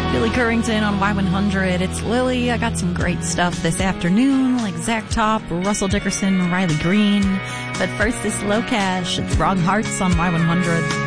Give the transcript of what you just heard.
Billy Currington on Y100. It's Lily. I got some great stuff this afternoon, like Zach Top, Russell Dickerson, Riley Green. But first, this Low Cash. It's Wrong Hearts on Y100.